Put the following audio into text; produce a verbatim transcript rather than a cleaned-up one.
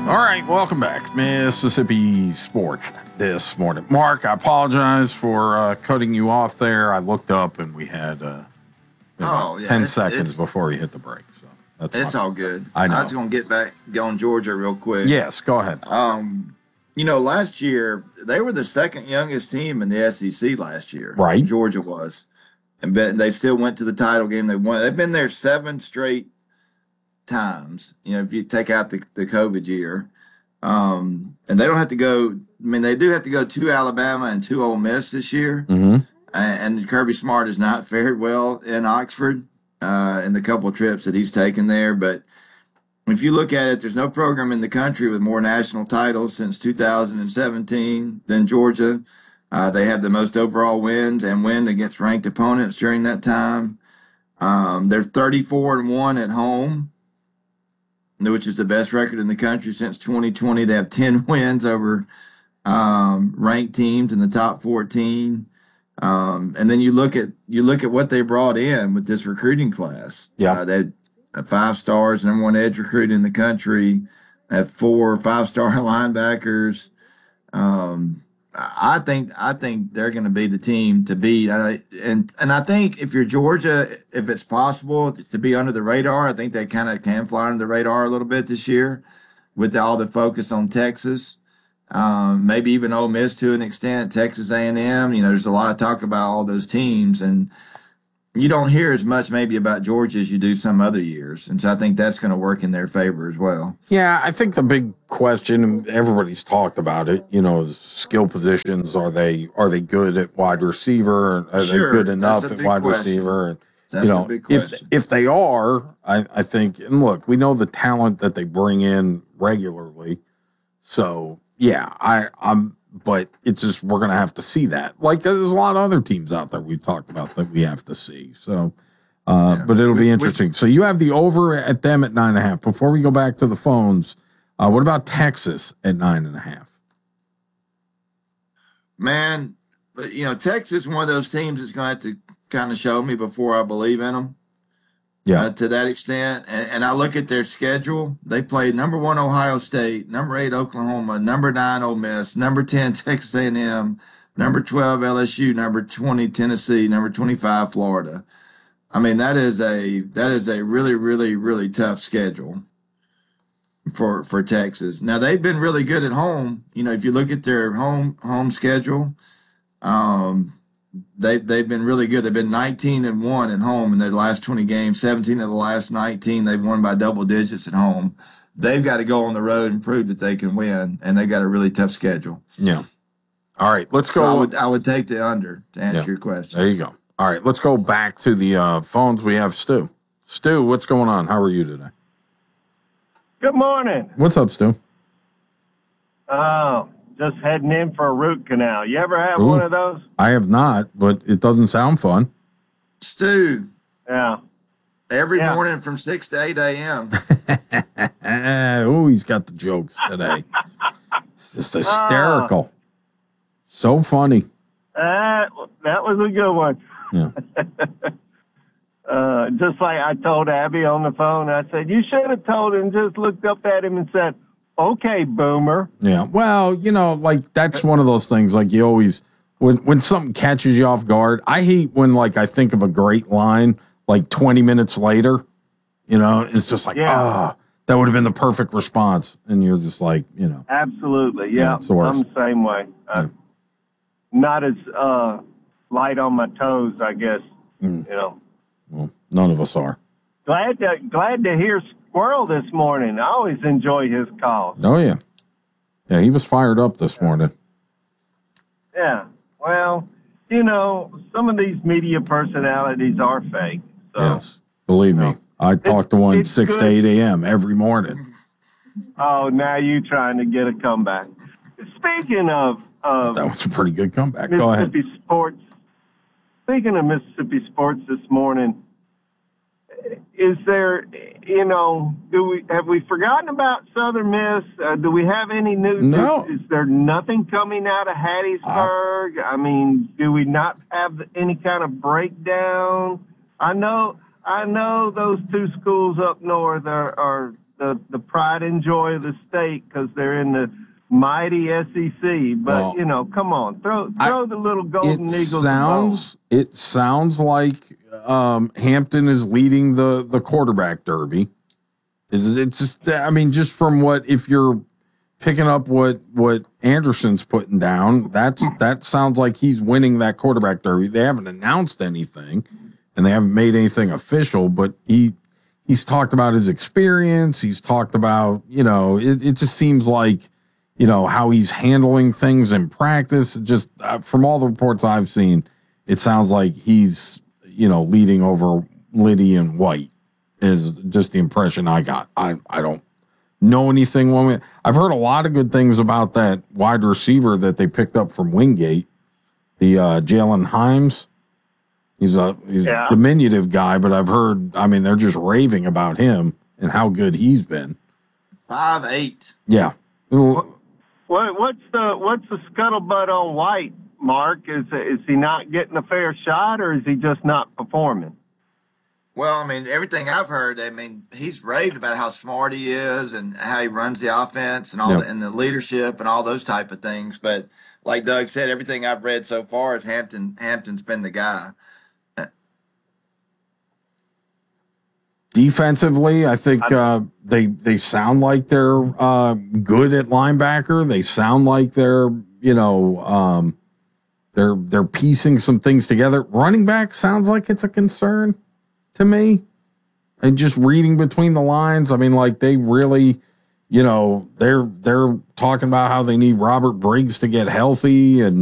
All right, welcome back, Mississippi Sports this morning. Mark, I apologize for uh, cutting you off there. I looked up and we had uh, oh, yeah, ten it's, seconds it's, before you hit the break. So that's it's my, all good. I know. I was going to get back on Georgia real quick. Yes, go ahead. Um, you know, last year they were the second youngest team in the S E C last year. Right, Georgia was, and they still went to the title game. They won. They've been there seven straight times. You know, if you take out the, the COVID year. Um, and they don't have to go. I mean, they do have to go to Alabama and to Ole Miss this year. Mm-hmm. And, and Kirby Smart has not fared well in Oxford uh, in the couple of trips that he's taken there. But if you look at it, there's no program in the country with more national titles since two thousand seventeen than Georgia. Uh, they have the most overall wins and win against ranked opponents during that time. Um, they're thirty-four and one at home, which is the best record in the country since twenty twenty. They have ten wins over um, ranked teams in the top fourteen. Um, and then you look at you look at what they brought in with this recruiting class. Yeah, uh, they had five stars, number one edge recruit in the country. They have four five star linebackers. Um, I think I think they're going to be the team to beat. And and I think if you're Georgia, if it's possible to be under the radar, I think they kind of can fly under the radar a little bit this year with all the focus on Texas. Um, maybe even Ole Miss to an extent, Texas A and M. You know, there's a lot of talk about all those teams, and you don't hear as much maybe about Georgia as you do some other years. And so I think that's going to work in their favor as well. Yeah, I think the big question, everybody's talked about it, you know, is skill positions. Are they are they good at wide receiver? Are sure, they good enough at wide question. receiver? And that's you know, a big if question. if they are, I, I think, and look, we know the talent that they bring in regularly. So yeah, I, I'm but it's just we're going to have to see that. Like there's a lot of other teams out there we've talked about that we have to see. So, uh, yeah. But it'll be interesting. Which, so you have the over at them at nine and a half. Before we go back to the phones, uh, what about Texas at nine and a half? Man, you know, Texas is one of those teams that's going to have to kind of show me before I believe in them. Yeah, uh, to that extent. And, and I look at their schedule. They played number one Ohio State, number eight Oklahoma, number nine Ole Miss, number ten Texas A and M, number twelve L S U, number twenty Tennessee, number twenty-five Florida. I mean, that is a that is a really, really, really tough schedule for for Texas. Now they've been really good at home. You know, if you look at their home home schedule, um. They they've been really good. They've been nineteen and one at home in their last twenty games. seventeen of the last nineteen they've won by double digits at home. They've got to go on the road and prove that they can win, and they've got a really tough schedule. Yeah. All right, let's go. So I would I would take the under to answer yeah. your question. There you go. All right, let's go back to the uh, phones. We have Stu. Stu, what's going on? How are you today? Good morning. What's up, Stu? Oh. Just heading in for a root canal. You ever have Ooh, one of those? I have not, but it doesn't sound fun. Stu. Yeah. Every yeah. morning from six to eight a.m. Oh, he's got the jokes today. It's just hysterical. Uh, so funny. Uh, that was a good one. Yeah. uh, just like I told Abby on the phone, I said, you should have told him, just looked up at him and said, okay, boomer. Yeah. Well, you know, like that's one of those things. Like you always, when when something catches you off guard. I hate when like I think of a great line like twenty minutes later. You know, it's just like, ah, yeah. oh, that would have been the perfect response, and you're just like, you know, absolutely, yeah. yeah I'm the same way. Uh, yeah. Not as uh, light on my toes, I guess. Mm. You know. Well, none of us are. Glad to glad to hear Squirrel this morning. I always enjoy his calls. Oh, yeah. Yeah, he was fired up this morning. Yeah. Well, you know, some of these media personalities are fake. So, yes. Believe me, I talk to one six good. to eight a.m. every morning. Oh, now you trying to get a comeback. Speaking of... of that was a pretty good comeback. Go ahead. Mississippi sports. Speaking of Mississippi sports this morning, is there, you know, do we have we forgotten about Southern Miss? Uh, do we have any news? No. Is, is there nothing coming out of Hattiesburg? Uh, I mean, do we not have any kind of breakdown? I know, I know those two schools up north are, are the, the pride and joy of the state because they're in the mighty S E C. But, well, you know, come on, throw throw I, the little Golden it Eagles sounds, a bone. It sounds like um, Hampton is leading the, the quarterback derby. Is It's just, I mean, just from what, if you're picking up what, what Anderson's putting down, that's that sounds like he's winning that quarterback derby. They haven't announced anything, and they haven't made anything official, but he he's talked about his experience. He's talked about, you know, it, it just seems like, you know, how he's handling things in practice. Just uh, from all the reports I've seen, it sounds like he's, you know, leading over Liddy and White is just the impression I got. I, I don't know anything. One way. I've heard a lot of good things about that wide receiver that they picked up from Wingate, the uh, Jalen Himes. He's a he's yeah. a diminutive guy, but I've heard, I mean, they're just raving about him and how good he's been. Five eight. Yeah. What, what's the what's the scuttlebutt on White, Mark? Is is he not getting a fair shot, or is he just not performing? Well, I mean, everything I've heard, I mean, he's raved about how smart he is and how he runs the offense and all yep. the, and the leadership and all those type of things. But like Doug said, everything I've read so far is Hampton. Hampton's been the guy. Defensively, I think uh, they they sound like they're uh, good at linebacker. They sound like they're you know um, they're they're piecing some things together. Running back sounds like it's a concern to me. And just reading between the lines, I mean, like they really, you know, they're they're talking about how they need Robert Briggs to get healthy and